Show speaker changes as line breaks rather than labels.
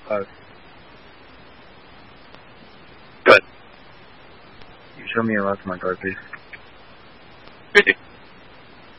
5.
Good.
You show me your left, my card, please.
50.